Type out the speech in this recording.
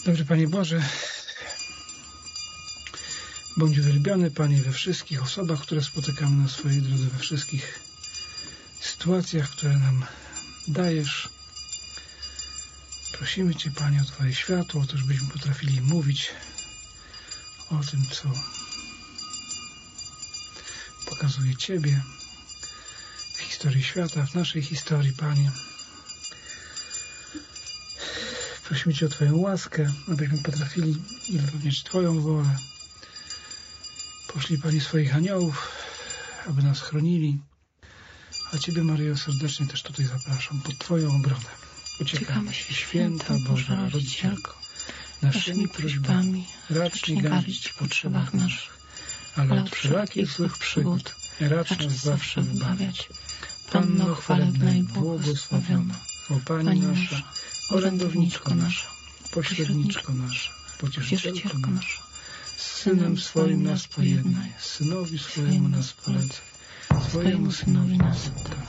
Dobry Panie Boże, bądź uwielbiony Panie we wszystkich osobach, które spotykamy na swojej drodze, we wszystkich sytuacjach, które nam dajesz. Prosimy Cię, Panie, o Twoje światło, o to, żebyśmy potrafili mówić o tym, co pokazuje Ciebie w historii świata, w naszej historii, Panie. Prosimy Cię o Twoją łaskę, abyśmy potrafili wypełniać Twoją wolę. Poszlij, Panie, swoich aniołów, aby nas chronili. A Ciebie, Maryjo, serdecznie też tutaj zapraszam pod Twoją obronę. Uciekamy się, święta Boża Rodzicielko, naszymi prośbami racz nie gardzić w potrzebach naszych, ale od wszelakich złych przygód racz nas zawsze wybawiać. Panno chwalebna i błogosławiona, o Pani nasza, orędowniczko nasza, pośredniczko nasza, pocieszycielko nasza, z Synem swoim nas pojednaj, Synowi swojemu nas polecaj, swojemu Synowi nas oddaj.